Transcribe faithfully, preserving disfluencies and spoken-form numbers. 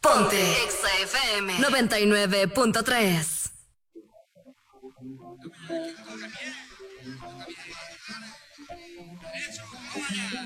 Ponte Exa F M noventa y nueve punto tres.